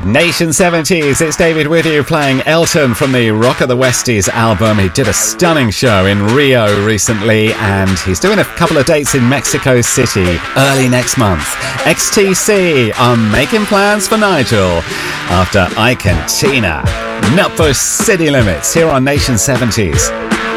Nation 70s, it's David with you playing Elton from the Rock of the Westies album. He did a stunning show in Rio recently and he's doing a couple of dates in Mexico City early next month. XTC are making plans for Nigel after Ike and Tina. Nutbush City Limits here on Nation 70s.